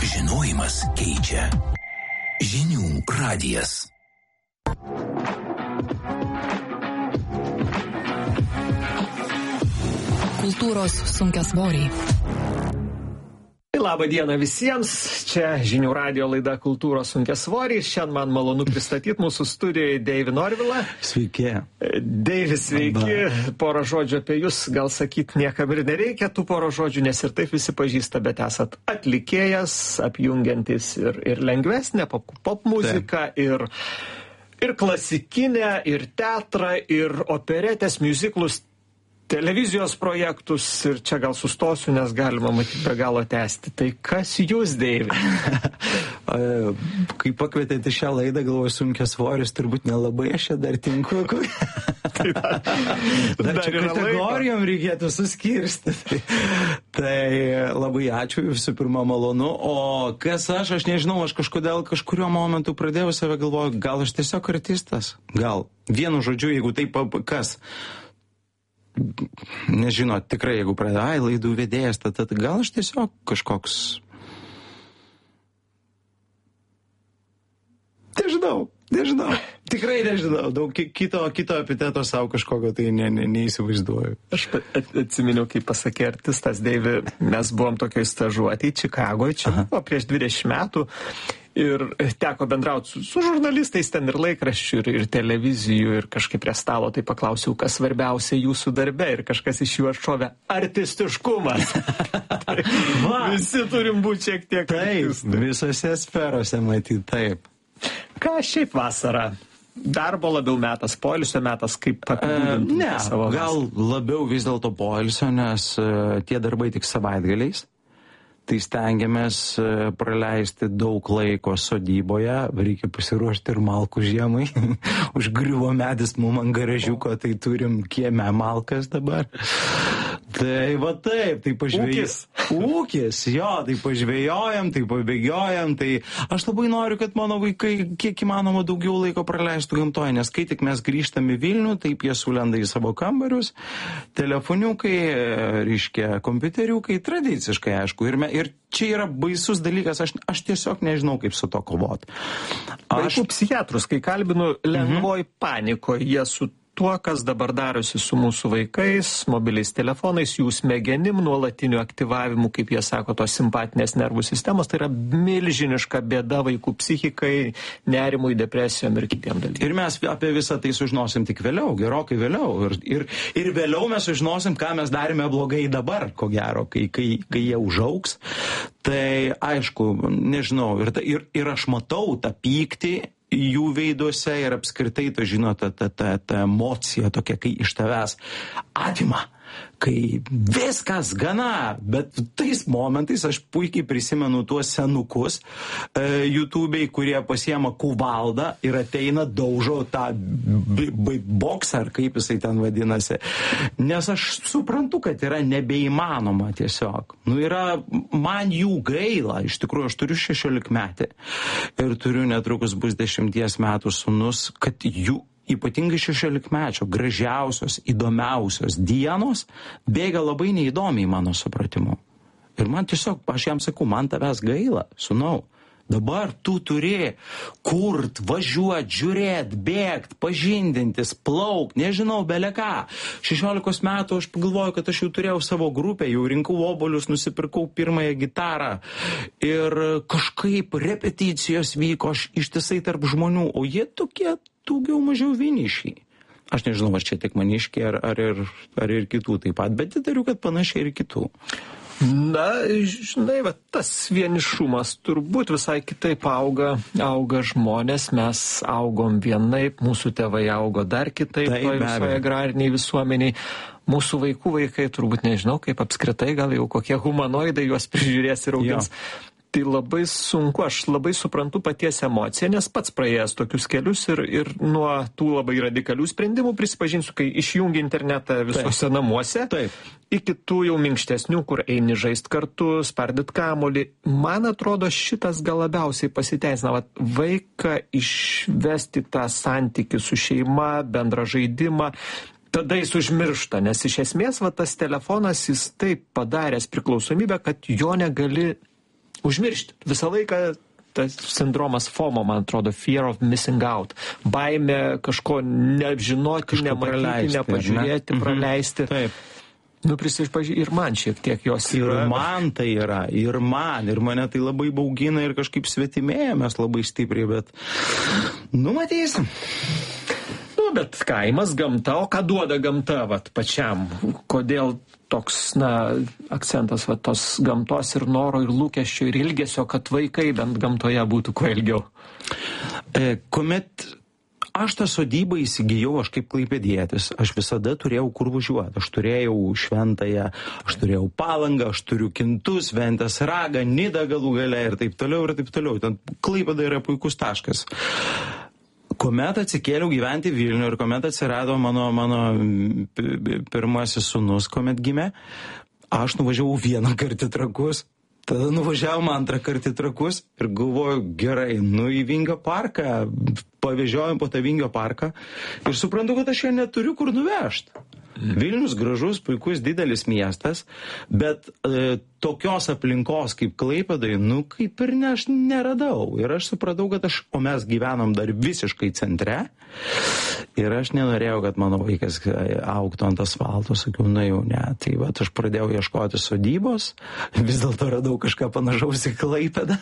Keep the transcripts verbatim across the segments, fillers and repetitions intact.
Žinojimas keičia. Žinių radijas. Kultūros sunkiasvoriai. Labą dieną visiems, čia Žinių radijo laida Kultūros sunkiasvoriai. Šiandien man malonu pristatyti mūsų studijoje Deivį Norvilą. Sveiki. Deivi, sveiki. Porą žodžių apie jūs, gal sakyti niekam ir nereikia tų porą žodžių, nes ir taip visi pažįsta, bet esat atlikėjas, apjungiantis ir, ir lengvesnę pop, pop muziką, ir, ir klasikinę, ir teatrą, ir operetės, miuziklus, televizijos projektus, ir čia gal sustosiu, nes galima matyti be galo tęsti. Tai kas jūs, Deivi? Kai pakvietėte šią laidą, galvoju, sunkiasvoris, turbūt nelabai aš čia dar tinku. Tai dar, dar, dar čia kategorijom reikėtų suskirstyti. Tai labai ačiū, visų pirma malonu. O kas aš, aš nežinau, aš kažkodėl kažkurio momentu pradėjau save galvoju, gal aš tiesiog artistas? Gal. Vienu žodžiu, jeigu taip, kas? Nežinau, tikrai, jeigu pradėjai laidų vedėjas, tad, tad gal aš tiesiog kažkoks... Nežinau, nežinau, tikrai nežinau, daug kito, kito epiteto savo kažkokio tai ne, ne, neįsivaizduoju. Aš atsiminiau, kaip pasakė artistas Deivi, mes buvom tokioj stažuotėj Čikagoje, čia buvo prieš dvidešimt metų. Ir teko bendrauti su, su žurnalistais ten ir laikraščių, ir, ir televizijų, ir kažkaip prie stalo tai paklausiau, kas svarbiausia jūsų darbe, ir kažkas iš jų atšovė artistiškumas. Tai visi turim būti šiek tiek artistai. Taip, visose sferose matyti, taip. Ką šiaip vasara? Darbo labiau metas, poilsio metas, kaip apibūdintum ne, savo vasarą? Gal labiau vis dėlto poilsio, nes uh, tie darbai tik savaitgaliais. Tai stengiamės praleisti daug laiko sodyboje, reikia pasiruošti ir malkų žiemai. Užgriuvo medis mum ant garažiuko, tai turim kieme malkas dabar. Tai va taip, tai pažvėjojam. Ūkis. Ūkis, jo, tai pažvėjojam, tai pabėgiojam, tai aš labai noriu, kad mano vaikai kiek įmanoma daugiau laiko praleistų gamtoje, nes kai tik mes grįžtame į Vilnių, taip jie sulenda į savo kambarius, telefoniukai, reiškia, kompiuteriukai, tradiciškai, aišku, ir, me, ir čia yra baisus dalykas, aš, aš tiesiog nežinau, kaip su to kovoti. Aš... Vaikų psichiatrus, kai kalbinu lengvoj mm-hmm. panikoje, jie su tuo, kas dabar darosi su mūsų vaikais, mobiliais telefonais, jų smegenim, nuolatiniu aktyvavimu, kaip jie sako, tos simpatinės nervų sistemos, tai yra milžiniška bėda vaikų psichikai, nerimui, depresijom ir kitiem dalykam. Ir mes apie visą tai sužinosim tik vėliau, gerokai vėliau. Ir, ir, ir vėliau mes sužinosim, ką mes darėme blogai dabar, ko gero, kai, kai, kai jie užaugs. Tai aišku, nežinau, ir, ir, ir aš matau tą pyktį jų veiduose ir apskritai, to žinote, ta, ta, ta emocija tokia, kai iš tavęs atima, kai viskas gana, bet tais momentais aš puikiai prisimenu tuos senukus e, YouTube'ai, kurie pasiema kuvaldą ir ateina, daužo tą boksą, ar kaip jisai ten vadinasi, nes aš suprantu, kad yra nebeįmanoma tiesiog. Nu, yra, man jų gaila, iš tikrųjų, aš turiu šešiolikmetį ir turiu netrukus bus dešimties metų sūnus, kad jų ypatingai šešiolikmečio gražiausios, įdomiausios dienos bėga labai neįdomiai mano supratimu. Ir man tiesiog, aš jam sakau, man tavęs gaila, sūnau. Dabar tu turi kurt, važiuot, žiūrėt, bėgt, pažindintis, plaukt, nežinau, bele ką. šešiolikos metų aš pagalvoju, kad aš jau turėjau savo grupę, jau rinkau obuolius, nusipirkau pirmąją gitarą. Ir kažkaip repeticijos vyko, aš ištisai tarp žmonių, o jie tokie daugiau mažiau vienišiai. Aš nežinau, ar čia tik maniškiai, ar, ar, ir, ar ir kitų taip pat, bet įtariu, kad panašiai ir kitų. Na, žinai, va, tas vienišumas turbūt visai kitaip auga, auga žmonės, mes augom vienaip, mūsų tėvai augo dar kitaip, taip, toj visoje agrariniai visuomeniai. Mūsų vaikų vaikai turbūt nežinau, kaip apskritai, gal jau kokie humanoidai juos prižiūrės ir augins. Jo. Tai labai sunku, aš labai suprantu paties emociją, nes pats praėjęs tokius kelius ir, ir nuo tų labai radikalių sprendimų prisipažinsiu, kai išjungi internetą visose taip. Namuose, taip. Iki tų jau minkštesnių, kur eini žaist kartu, spardyt kamuolį. Man atrodo, šitas gal labiausiai pasiteisina. Vat, vaiką išvesti tą santykį su šeima, bendrą žaidimą, tada jis užmiršta, nes iš esmės va, tas telefonas jis taip padaręs priklausomybę, kad jo negali užmiršti. Visą laiką tas sindromas FOMO, man atrodo, fear of missing out. Baimė kažko nežinoti, Kažko nematyti, praleisti, nepažiūrėti, ne? praleisti. Taip. Nu, prisipažįstu, ir man šiek tiek jos yra. Ir man tai yra, ir man, ir mane tai labai baugina ir kažkaip svetimėja mes labai stipriai, bet nu matysim. Nu, bet kaimas, gamta, o ką duoda gamta, vat, pačiam? Kodėl toks, na, akcentas, vat, tos gamtos ir noro, ir lūkesčio, ir ilgesio, kad vaikai bent gamtoje būtų kuo ilgiau? E, kuomet aš tą sodybą įsigijau, aš kaip klaipėdietis, aš visada turėjau kur važiuoti. Aš turėjau Šventąją, aš turėjau Palangą, aš turiu Kintus, Ventės Ragą, Nidą galų gale ir taip toliau ir taip toliau. Ten Klaipėda yra puikus taškas. Kuomet atsikėliau gyventi Vilnių ir kuomet atsirado mano, mano pirmasis sūnus, kuomet gimė, aš nuvažiavau vieną kartą į Trakus. Tada nuvažiavom antrą kartą į Trakus ir galvoju, gerai, nu į Vingio parką, pavežiojom po tą Vingio parką ir suprantu, kad aš ją neturiu kur nuvežti. Vilnius gražus, puikus, didelis miestas, bet e, tokios aplinkos kaip Klaipėdai, nu kaip ir ne, aš neradau. Ir aš supratau, kad aš, o mes gyvenom dar visiškai centre, ir aš nenorėjau, kad mano vaikas augtų ant asfalto, sakiau, na jau ne. Tai va, aš pradėjau ieškoti sodybos, vis dėlto radau kažką panašaus į Klaipėdą,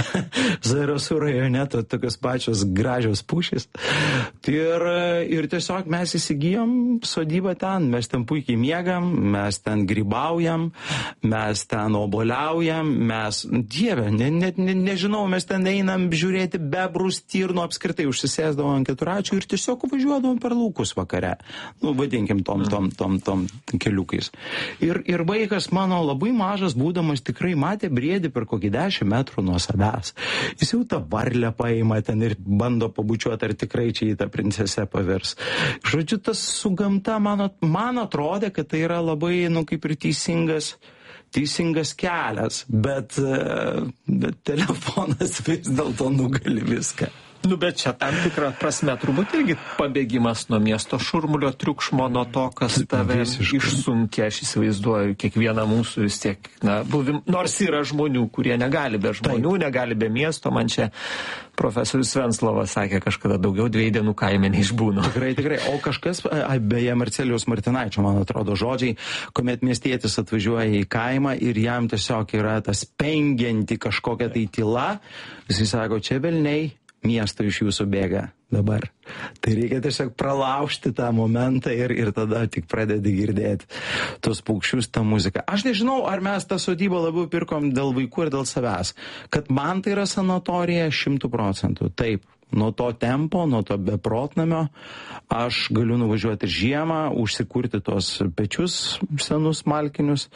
Zarasų rajone, to, tokios pačios gražios pušys. Ir, ir tiesiog mes įsigijom sodybą ten, mes ten puikiai miegam, mes ten grybaujam, mes ten oboliaujam, mes, dieve, ne, ne, ne, nežinau, mes ten einam žiūrėti bebrų, stirnų, apskritai užsisėsdavom ant keturačių ir tiesiog važiuodavom per laukus vakare. Nu, vadinkim tom, tom, tom, tom keliukais. Ir, ir vaikas mano labai mažas būdamas tikrai matė briedį per kokį dešimt metrų nuo savęs. Jis jau tą varlę paima ten ir bando pabučiuoti, ar tikrai čia į tą princesę pavirs. Žodžiu, tas su gamta, mano, man atrodė, kad tai yra labai, nu, kaip ir teisingas, teisingas kelias, bet, bet telefonas vis dėlto nugali viską. Nu, bet čia tam tikrą prasme turbūt irgi pabėgimas nuo miesto šurmulio, triukšmo, nuo to, kas tave Visiškai. Išsunkia, aš įsivaizduoju, kiekvieną mūsų vis tiek, na, buvim, nors yra žmonių, kurie negali be žmonių, Taip. negali be miesto, man čia profesorius Venclovas sakė, kažkada daugiau dviejų dienų kaime neišbūna. Tikrai, tikrai, o kažkas, beje, Marcelijaus Martinaičio, man atrodo, žodžiai, kuomet miestietis atvažiuoja į kaimą ir jam tiesiog yra tas pengianti kažkokia tai tyla, jisai sako, čia velniai, miesto iš jūsų bėga dabar. Tai reikia tiesiog pralaužti tą momentą ir, ir tada tik pradedi girdėti tos paukščius, tą muziką. Aš nežinau, ar mes tą sodybą labiau pirkom dėl vaikų ir dėl savęs. Kad man tai yra sanatorija šimtų procentų. Taip, nuo to tempo, nuo to beprotnamio aš galiu nuvažiuoti ir žiemą, užsikurti tos pečius senus malkinius,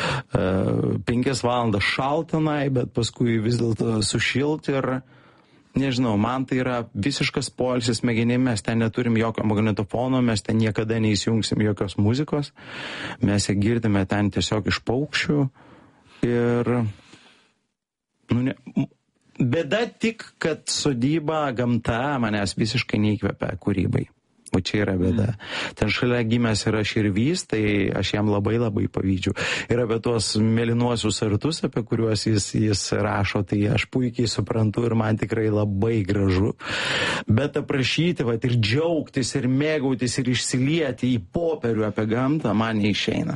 e, penkias valandas šaltinai, bet paskui vis dėlto sušilti ir nežinau, man tai yra visiškas poilsis smegenim, mes ten neturim jokio magnetofono, mes ten niekada neįsijungsim jokios muzikos, mes ją girdime ten tiesiog iš paukščių ir nu, ne, bėda tik, kad sodyba, gamta manęs visiškai neįkvepia kūrybai. O čia yra bėda. Ten šalia gimęs yra Širvys, tai aš jam labai labai pavydžiu. Ir apie tuos mėlynuosius sartus, apie kuriuos jis, jis rašo, tai aš puikiai suprantu ir man tikrai labai gražu. Bet aprašyti, vat, ir džiaugtis, ir mėgautis, ir išsilieti į popierių apie gamtą, man neišeina.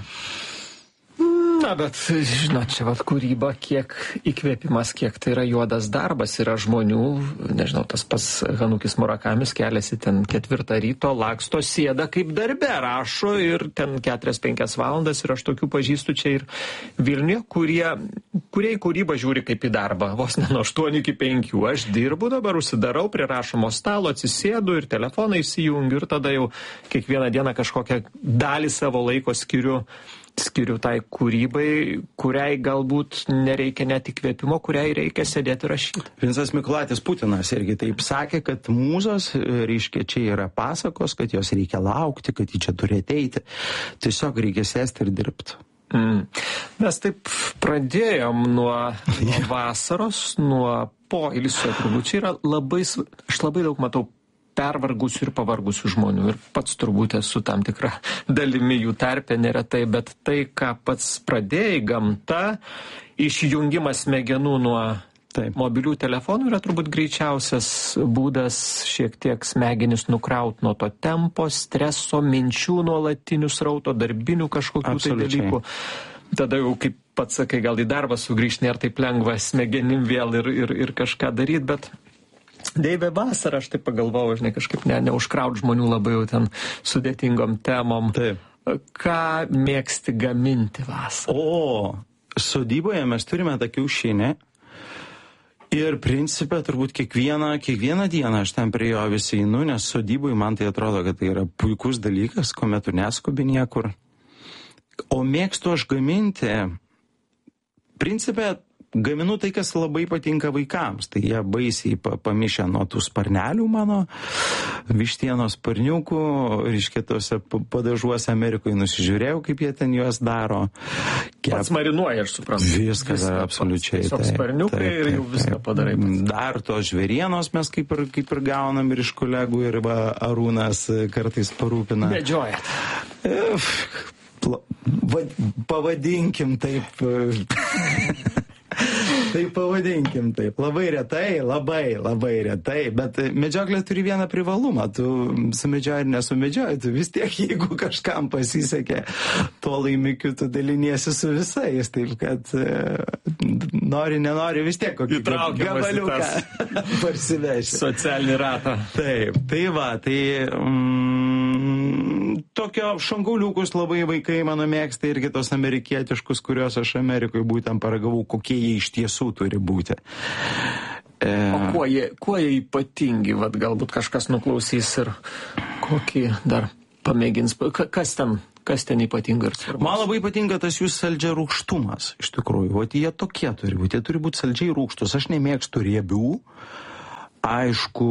Na, bet, žinot, čia vat kūryba, kiek įkvėpimas, kiek tai yra juodas darbas, yra žmonių, nežinau, tas pas Hanukis Murakamis keliasi ten ketvirtą ryto, laksto, sėda kaip darbe, rašo ir ten keturias penkias valandas ir aš tokių pažįstu čia ir Vilniuje, kurie, kurie į kūrybą žiūri kaip į darbą, vos ne nuo aštuonių iki penkių. Aš dirbu dabar, užsidarau prie rašomo stalo, atsisėdu ir telefoną įsijungiu ir tada jau kiekvieną dieną kažkokią dalį savo laiko skiriu skiriu tai kūrybai, kuriai galbūt nereikia net įkvėpimo, kuriai reikia sėdėti rašyti. Vincas Mykolaitis Putinas irgi taip sakė, kad mūzos, reiškia, čia yra pasakos, kad jos reikia laukti, kad ji čia turi ateiti. Tiesiog reikia sėsti ir dirbti. Mm. Mes taip pradėjom nuo, nuo vasaros, nuo poilsio, turbūt čia yra labai, aš labai daug matau pervargusių ir pavargusių žmonių. Ir pats turbūt esu tam tikrą dalimi jų tarpe neretai, bet tai, ką pats pradėjai, gamta, išjungimas smegenų nuo Taip. mobilių telefonų yra turbūt greičiausias būdas šiek tiek smegenis nukraut nuo to tempo, streso, minčių nuolatinių srauto, darbinių kažkokių tai dalykų. Tada jau, kaip pats sakai, gal į darbą sugrįžti, nėra taip lengva smegenim vėl ir, ir, ir kažką daryti, bet Deive vasarą, aš taip pagalvojau, žinai, kažkaip ne, neužkraut žmonių labai jau ten sudėtingom temom. Taip. Ką mėgsti gaminti vasarą? O, sodyboje mes turime tą kiaušinį ir principė turbūt kiekvieną, kiekvieną dieną aš ten prie jo visi einu, nes sodyboje man tai atrodo, kad tai yra puikus dalykas, kuomet tu neskubi niekur. O mėgstu aš gaminti, principė, gaminu tai, kas labai patinka vaikams. Tai jie baisiai pamišę nuo tų sparnelių mano, vištienos sparniukų, reiškia tose padažuose Amerikoje nusižiūrėjau, kaip jie ten juos daro. Kep... Pats marinuoja, aš suprantu. Viskas, viską, absoliučiai. Tiesiog sparniukai taip, taip, ir jau viską padarai. Pats. Dar tos žvėrienos mes kaip ir, kaip ir gaunam ir iš kolegų, ir va, Arūnas kartais parūpina. Medžiojat. Pavadinkim taip. Tai pavadinkim taip. Labai retai, labai, labai retai. Bet medžioklė turi vieną privalumą. Tu sumedžioji ir nesumedžioji. Tu vis tiek, jeigu kažkam pasisekė, to laimikiu tu daliniesi su visais. Taip kad nori, nenori, vis tiek kokį gabaliuką parsiveši. Socialinį ratą. Taip, tai va, tai... Mm, tokio šangauliukus labai vaikai mano mėgsta ir kitos amerikietiškus, kuriuos aš Amerikoje būtent paragavau, kokie jie iš tiesų turi būti. E... O kuo jie, kuo jie ypatingi, vat galbūt kažkas nuklausys ir kokį dar pamėgins, kas ten, kas ten ypatinga ir svarbus? Man labai patinka tas jų saldžia rūgštumas, iš tikrųjų, o jie tokie turi būti, jie turi būti saldžiai rūgštus, aš nemėgstu riebių, aišku,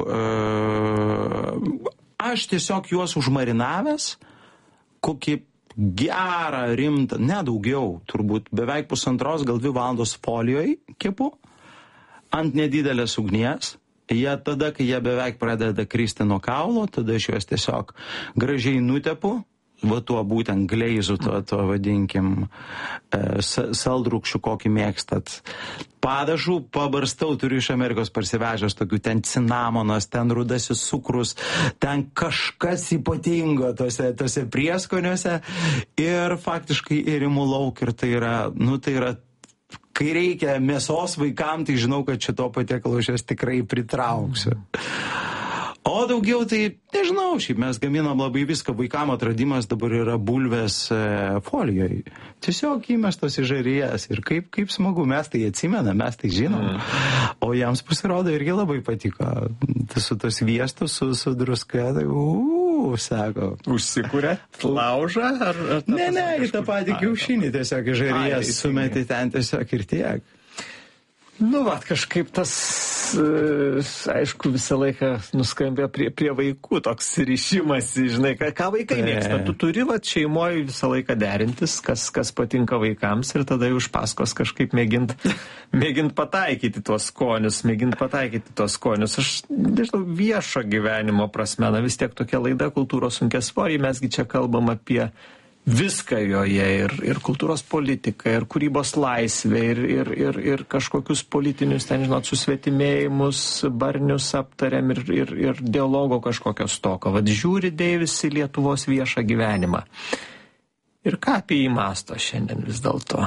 e... aš tiesiog juos užmarinavęs, kokį gerą, rimtą, nedaugiau, turbūt beveik pusantros, gal dvi valandos folijoj kepu, ant nedidelės ugnies. Jie tada, kai jie beveik pradeda kristi nuo kaulo, tada aš juos tiesiog gražiai nutepu, va tuo būtent gleizu, tuo, tuo vadinkim, saldrūkščių, kokį mėgstat. Padažų pabarstau, turiu iš Amerikos parsivežęs tokių, ten cinamonas, ten rudasis cukrus, ten kažkas ypatingo tose, tose prieskoniuose ir faktiškai įrimu lauk ir tai yra, nu tai yra, kai reikia mėsos vaikam, tai žinau, kad šito patiekalo aš jas tikrai pritrauksiu. O daugiau tai, nežinau, šiaip mes gaminam labai viską, vaikam atradimas dabar yra bulvės e, folijoj. Tiesiog įmestos į žarijas ir kaip, kaip smagu, mes tai atsimenam, mes tai žinom. Mm. O jiems pasirodo irgi labai patiko. Su tos viestos, su, su druska, tai uuu, sako. Užsikūrė laužą? Ar, ar ne, ne, į tą patį kiaušinį tiesiog į žarijas sumeti ten tiesiog ir tiek. Nu, vat, kažkaip tas, aišku, visą laiką nuskambėjo prie, prie vaikų toks ryšimas, žinai, ką, ką vaikai mėgsta. Tu turi, vat, šeimoje visą laiką derintis, kas, kas patinka vaikams ir tada jau iš paskos kažkaip mėgint, mėgint pataikyti tuos skonius, mėgint pataikyti tuos skonius. Aš, nežinau, viešo gyvenimo prasme, na vis tiek tokia laida Kultūros sunkiasvoriai, mesgi čia kalbam apie viską joje ir, ir kultūros politiką, ir kūrybos laisvę, ir, ir, ir, ir kažkokius politinius, ten, žinot, susvetimėjimus, barnius aptariam ir, ir, ir dialogo kažkokio stoko. Vat žiūri Deivis į Lietuvos viešą gyvenimą. Ir ką apie jį mąsto šiandien vis dėlto?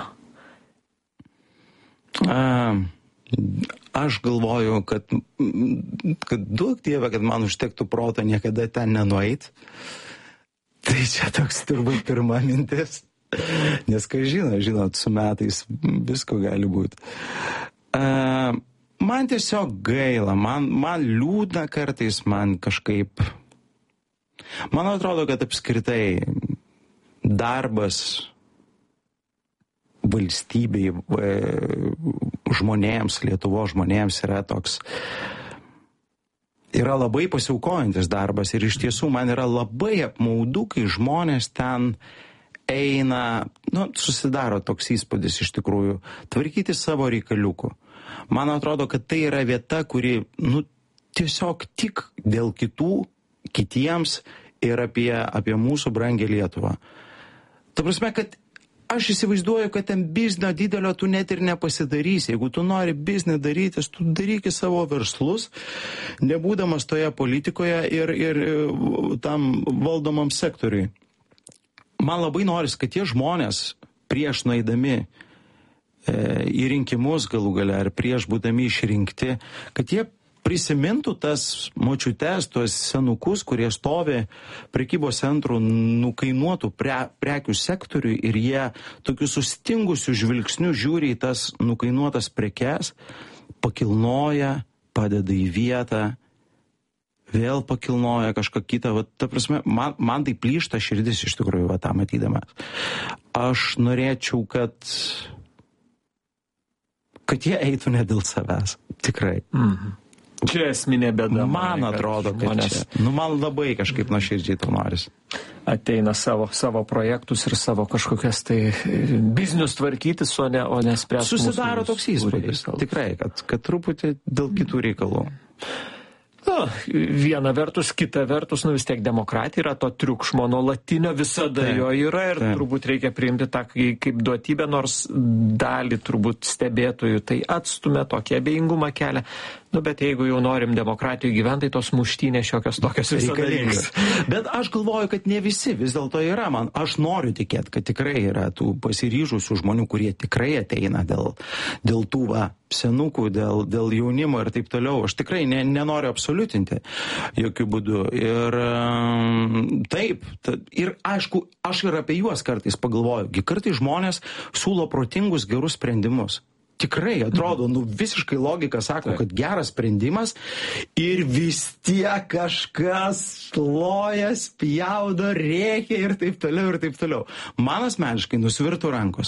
Um. Aš galvoju, kad, kad duok Dieve, kad man užtektų proto niekada ten nenueit. Tai čia toks turbūt pirma mintis, nes kai žino, žinot, su metais visko gali būti. Uh, man tiesiog gaila, man, man liūdna kartais, man kažkaip, man atrodo, kad apskritai darbas valstybei, žmonėms, Lietuvos žmonėms yra toks, yra labai pasiaukojantis darbas ir iš tiesų man yra labai apmaudu, kai žmonės ten eina, nu, susidaro toks įspūdis iš tikrųjų, tvarkyti savo reikaliukų. Man atrodo, kad tai yra vieta, kuri, nu, tiesiog tik dėl kitų, kitiems ir apie, apie mūsų brangę Lietuvą. Ta prasme, kad aš įsivaizduoju, kad ten biznio didelio tu net ir nepasidarysi. Jeigu tu nori biznį darytis, tu daryki savo verslus, nebūdamas toje politikoje ir, ir tam valdomam sektoriui. Man labai norisi, kad tie žmonės prieš nueidami e, į rinkimus galų gale ar prieš būdami išrinkti, kad jie prisimintų tas močiutes, tuos senukus, kurie stovi prekybos centrų nukainuotų pre, prekių sektoriui ir jie tokiu sustingusiu žvilgsniu žiūri į tas nukainuotas prekes, pakilnoja, padeda į vietą, vėl pakilnoja kažką kitą. Va, ta prasme, man, man tai plyšta širdis iš tikrųjų, va, tą matydamas. Aš norėčiau, kad, kad jie eitų ne dėl savęs. Tikrai. Mhm. Čia esminė bėda. Man atrodo, kad žmonės... čia. Nu, man labai kažkaip nuoširdžiai to noris. Ateina savo, savo projektus ir savo kažkokias tai biznius tvarkytis, o ne, o ne spręsti. Susidaro toks įspūdis. Tikrai, kad, kad truputį dėl kitų reikalų. Na, viena vertus, kita vertus, nu vis tiek demokratija yra to triukšmo nuolatinio, visada taip, jo yra ir taip, turbūt reikia priimti tą kaip duotybę, nors dalį turbūt stebėtojų tai atstumia, tokį abejingumą kelia. Nu, bet jeigu jau norim demokratijų gyventi, tai tos muštynės šiokios tokios visada liks. Bet aš galvoju, kad ne visi vis dėlto yra. Man, aš noriu tikėti, kad tikrai yra tų pasiryžusių žmonių, kurie tikrai ateina dėl, dėl tų va, senukų, dėl, dėl jaunimo ir taip toliau. Aš tikrai ne, nenoriu absoliutinti jokių būdų. Ir taip, ir aišku, aš ir apie juos kartais pagalvoju. Kartais žmonės siūlo protingus, gerus sprendimus. Tikrai atrodo, nu visiškai logika sako, kad geras sprendimas ir vis tiek kažkas loja, spjaudo, rėkia ir taip toliau ir taip toliau. Man asmeniškai nusvirtų rankos.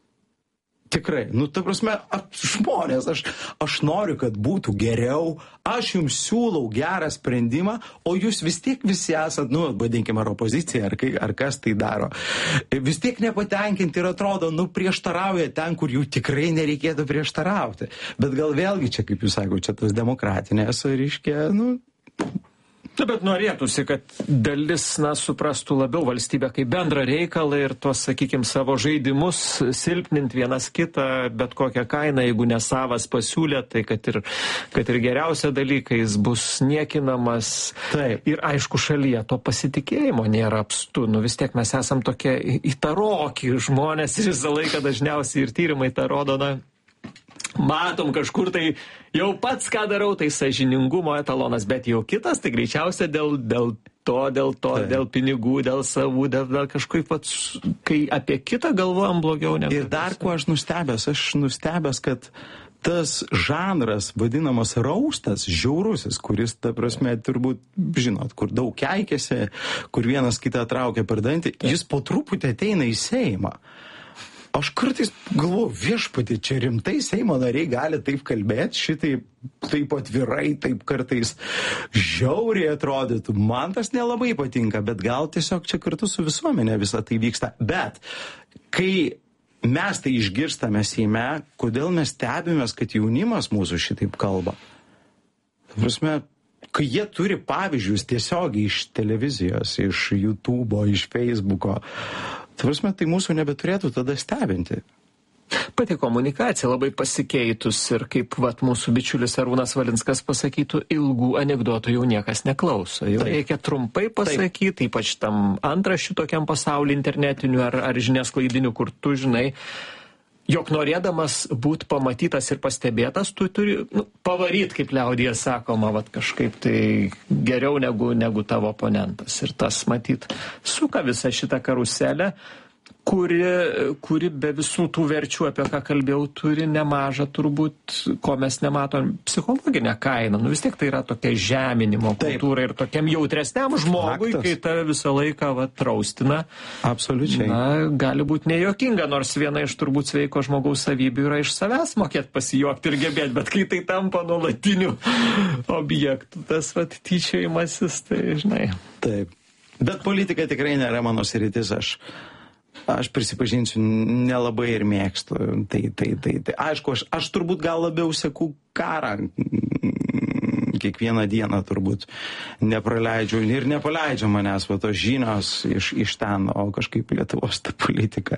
Tikrai, nu ta prasme, aš, žmonės, aš, aš noriu, kad būtų geriau, aš jums siūlau gerą sprendimą, o jūs vis tiek visi esat, nu, vadinkime, ar opozicija, ar, ar kas tai daro. Vis tiek nepatenkinti ir atrodo, nu, prieštarauja ten, kur jų tikrai nereikėtų prieštarauti. Bet gal vėlgi čia, kaip jūs sakote, čia tas demokratinės, reiškia, nu... Na, bet norėtųsi, kad dalis, na, suprastų labiau valstybę kaip bendrą reikalą ir tuos, sakykime, savo žaidimus silpnint vienas kitą, bet kokią kainą, jeigu ne savas pasiūlė, tai kad ir, kad ir geriausia dalykais bus niekinamas. Taip. Ir aišku, šalyje to pasitikėjimo nėra apstu. Nu, vis tiek mes esam tokie įtaroki žmonės ir visą laiką dažniausiai ir tyrimai tą rodo, na, matom kažkur tai jau pats ką darau, tai sąžiningumo etalonas, bet jau kitas, tai greičiausia dėl, dėl to, dėl to, tai. Dėl pinigų, dėl savų, dėl, dėl kažkaip pats, kai apie kitą galvojam blogiau negu. Ir dar kuo aš nustebęs, aš nustebęs, kad tas žanras vadinamas raustas, žiaurusis, kuris, ta prasme, turbūt, žinot, kur daug keikėsi, kur vienas kitą traukia per dantį, tai. Jis po truputį ateina į Seimą. Aš kartais galvoju, viešpatį, čia rimtai Seimo nariai gali taip kalbėti, šitaip, taip atvirai, taip kartais žiauriai atrodytų. Man tas nelabai patinka, bet gal tiesiog čia kartu su visuomenė visą tai vyksta. Bet kai mes tai išgirstame Seime, kodėl mes stebimės, kad jaunimas mūsų šitaip kalba? Prasme, kai jie turi pavyzdžius tiesiogiai iš televizijos, iš YouTube'o, iš Facebook'o, tai prasme, tai mūsų nebeturėtų tada stebinti. Pati komunikacija labai pasikeitus ir kaip vat, mūsų bičiulis Arūnas Valinskas pasakytų, ilgų anekdotų jau niekas neklauso. Jau taip. Reikia trumpai pasakyti, taip. Ypač tam antraščių tokiam pasauliu internetiniu ar, ar žiniasklaidiniu, kur tu žinai, jog norėdamas būti pamatytas ir pastebėtas, tu turi nu, pavaryt, kaip liaudyje sakoma, vat, kažkaip tai geriau negu, negu tavo oponentas. Ir tas, matyt, suka visą šitą karuselę, kuri, kuri be visų tų verčių, apie ką kalbėjau, turi nemažą turbūt, ko mes nematom, psichologinę kainą. Nu vis tiek tai yra tokia žeminimo kultūra ir tokiam jautresniam žmogui, faktas. Kai tave visą laiką va, traustina. Absoliučiai. Na, gali būti nejuokinga, nors viena iš turbūt sveiko žmogaus savybių yra iš savęs mokėt pasijuokti ir gebėti, bet kai tai tampa nuolatiniu objektu, tas va, tyčiojimasis, tai žinai. Taip. Bet politika tikrai nėra mano sritis, aš Aš prisipažinsiu, nelabai ir mėgstu. Tai, tai, tai, tai. Aišku, aš, aš turbūt gal labiau seku karą kiekvieną dieną turbūt nepraleidžiu ir nepaleidžia manęs va tos žinios iš, iš ten, o kažkaip Lietuvos ta politika.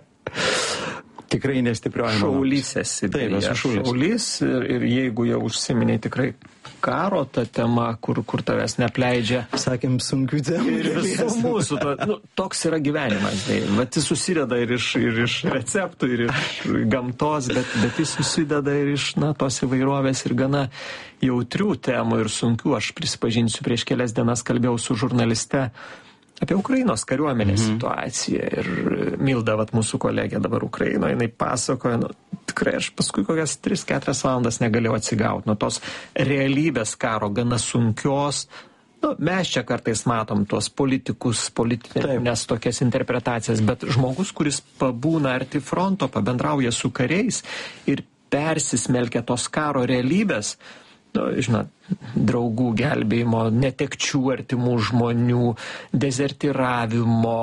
Tikrai nestipriuoja. Šaulys esi. Taip, esu šaulys. Šaulys ir, ir jeigu jau užsiminiai tikrai karo ta tema, kur, kur tavęs nepleidžia. Sakėm, sunkių temų. Ir visų mūsų. To, nu, toks yra gyvenimas. Tai, vat jis susideda ir iš, ir iš receptų, ir iš gamtos, bet, bet jis susideda ir iš na, tos įvairovės ir gana jautrių temų ir sunkių. Aš prisipažinsiu, prieš kelias dienas kalbėjau su žurnaliste apie Ukrainos kariuomenės mm-hmm. situaciją. Ir Milda, vat, mūsų kolegė dabar Ukrainoje, jinai pasakoja, nu, tikrai aš paskui kokias tris keturias valandas negalėjau atsigauti nuo tos realybės karo, gana sunkios. Nu, mes čia kartais matom tuos politikus, politinės tokias interpretacijas, bet žmogus, kuris pabūna arti fronto, pabendrauja su kariais ir persismelkia tos karo realybės, nu, žinot, draugų gelbėjimo, netekčių artimų žmonių, dezertiravimo,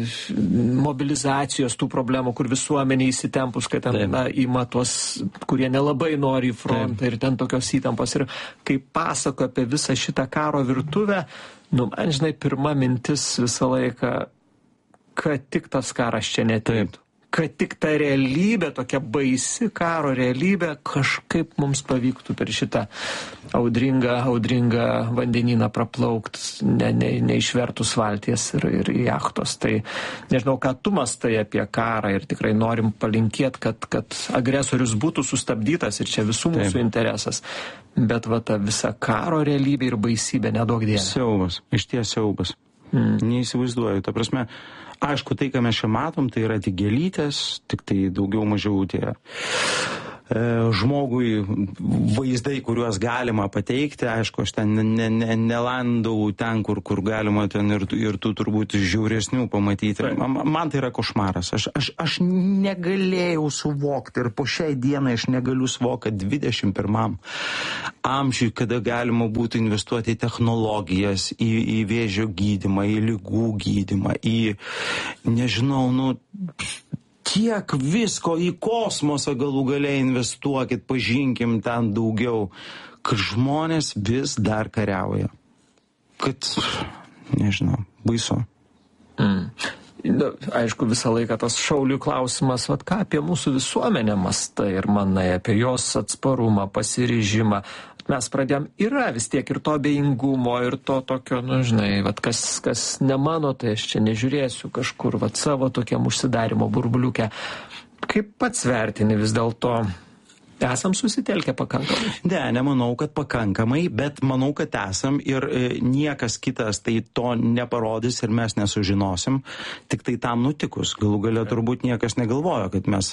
mobilizacijos tų problemų, kur visuomenė įsitempus, kad ten na, ima tuos, kurie nelabai nori į frontą Taip. Ir ten tokios įtampos. Ir kai pasako apie visą šitą karo virtuvę, nu, man, žinai, pirma mintis visą laiką, kad tik tas karas čia neteitų. Kad tik ta realybė, tokia baisi karo realybė, kažkaip mums pavyktų per šitą audringą, audringą vandenyną praplaukt, ne, ne, neišvertus valties ir, ir jachtos. Tai nežinau, ką tu mastai apie karą ir tikrai norim palinkėti, kad, kad agresorius būtų sustabdytas ir čia visų mūsų Taip. Interesas. Bet va ta visa karo realybė ir baisybė nedaug dėlė. Siaubas, iš ties siaubas. Mm. Neįsivaizduoju, ta prasme. Aišku, tai, ką mes čia matom, tai yra tik gėlytės, tik tai daugiau mažiau tie e, žmogui vaizdai, kuriuos galima pateikti. Aišku, aš ten ne, ne, nelandau ten, kur, kur galima ten ir, ir tų turbūt žiauresnių pamatyti. Man, man tai yra košmaras. Aš, aš, aš negalėjau suvokti ir po šiai dienai aš negaliu suvokti, kad dvidešimt pirmam amžiui, kada galima būtų investuoti į technologijas, į, į vėžio gydymą, į lygų gydymą, į, nežinau, nu, tiek visko į kosmosą galų galiai investuokit, pažinkim ten daugiau, kad žmonės vis dar kariauja. Kad, nežinau, baisu. Mm. Na, aišku, visą laiką tas šaulių klausimas, vat ką apie mūsų visuomenę mastai ir manai, apie jos atsparumą, pasiryžimą. Mes pradėjom, yra vis tiek ir to abejingumo, ir to tokio, nu, žinai, vat kas, kas ne mano, tai aš čia nežiūrėsiu kažkur, vat savo tokiam užsidarimo burbuliuke. Kaip pats vertini vis dėlto? Esam susitelkę pakankamai? Ne, nemanau, kad pakankamai, bet manau, kad esam ir e, niekas kitas tai to neparodys ir mes nesužinosim, tik tai tam nutikus. Galų galia turbūt niekas negalvojo, kad mes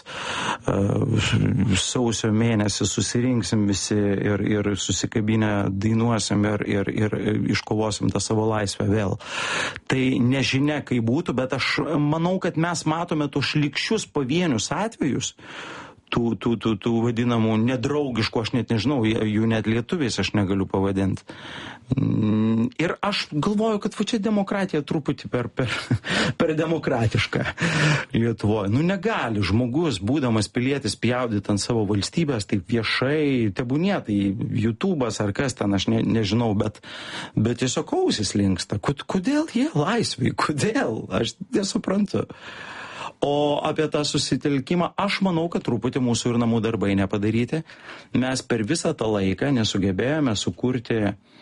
e, sausio mėnesį susirinksim visi ir, ir susikabinę dainuosim ir, ir, ir iškovosim tą savo laisvę vėl. Tai nežinia, kaip būtų, bet aš manau, kad mes matome tus šlykščius pavienius atvejus, tų, tų, tų, tų vadinamų nedraugiškų, aš net nežinau, jų net lietuviais aš negaliu pavadinti. Ir aš galvoju, kad va čia demokratija truputį per, per, per demokratiška Lietuvoje. Nu negali žmogus, būdamas pilietis, pjaudyti ant savo valstybės, taip viešai, tebūnie, tai YouTube'as ar kas ten, aš ne, nežinau, bet, bet tiesiog ausis linksta. Kodėl jie laisviai? Kodėl? Aš nesuprantu. O apie tą susitelkimą, aš manau, kad truputį mūsų ir namų darbai nepadaryti. Mes per visą tą laiką nesugebėjome sukurti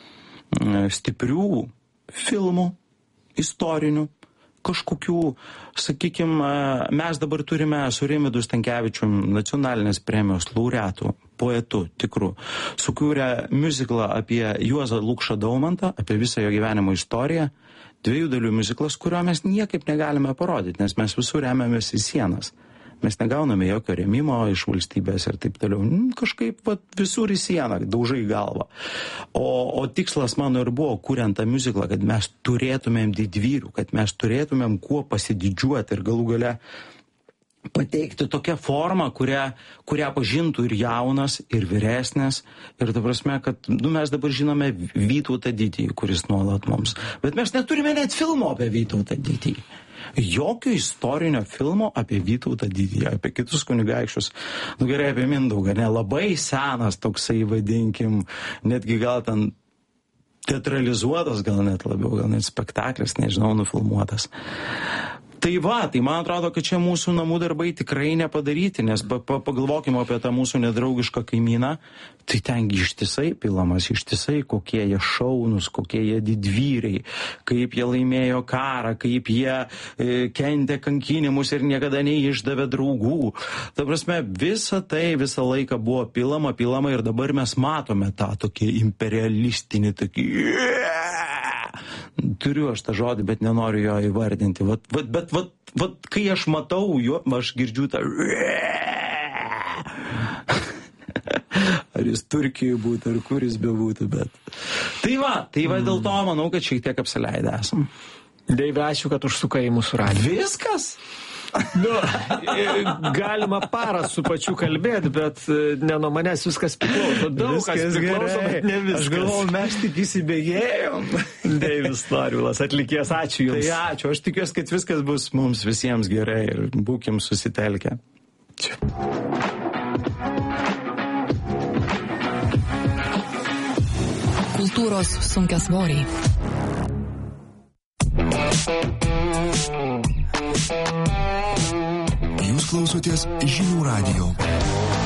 stiprių filmų, istorinių, kažkokių, sakykime, mes dabar turime su Rimvydu Stankevičium nacionalinės premijos laureatų, poetų tikrų, sukūrė muziklą apie Juozą Lukšą Daumantą, apie visą jo gyvenimo istoriją, dviejų dalių muziklas, kurio mes niekaip negalime parodyti, nes mes visur remiamės į sienas. Mes negauname jokio remimo iš valstybės ir taip toliau. Kažkaip vat, visur į sieną, daužai galvą. O, o tikslas mano ir buvo, kuriant tą muziklą, kad mes turėtumėm didvyrių, kad mes turėtumėm kuo pasididžiuoti ir galų gale pateikti tokią formą, kurią, kurią pažintų ir jaunas, ir vyresnės. Ir ta prasme, kad nu, mes dabar žinome Vytautą Didįjį, kuris nuolat mums. Bet mes neturime net filmo apie Vytautą Didįjį. Jokio istorinio filmo apie Vytautą Didįjį, apie kitus kunigaikščius. Nu gerai, apie Mindaugą, ne, labai senas toksai, vadinkim, netgi gal ten teatralizuotas, gal net labiau, gal net spektaklis, nežinau, nufilmuotas. Tai va, tai man atrodo, kad čia mūsų namų darbai tikrai nepadaryti, nes pa, pa, pagalvokime apie tą mūsų nedraugišką kaimyną, tai tengi ištisai pilamas, ištisai kokie jie šaunus, kokie jie didvyriai, kaip jie laimėjo karą, kaip jie e, kentė kankinimus ir niekada neišdavė draugų. Ta prasme, visa tai visą laiką buvo pilama, pilama ir dabar mes matome tą tokį imperialistinį, tokį... Turiu aš tą žodį, bet nenoriu jo įvardinti. Vat, vat, bet vat, vat, kai aš matau jo, aš girdžiu tą... Ar jis Turkijoje būtų, ar kur jis bebūtų, bet... Tai va, tai va dėl to manau, kad šiek tiek apsileidę esam. Deivi, ačiū, kad užsukai į mūsų radiją. Viskas? Nu, galima parą su pačiu kalbėti, bet ne nuo manęs viskas priklauso. Daug viskas kas priklauso, gerai. Bet ne viskas. Aš galvoju, mes tik įsibėgėjom. Deivis Norvilas, atlikėjas, ačiū Jums. Tai ačiū, aš tikiuosi, kad viskas bus mums visiems gerai ir būkim susitelkę. Čia. Kultūros sunkiasvoriai. Jūs klausotės Žinių radijo.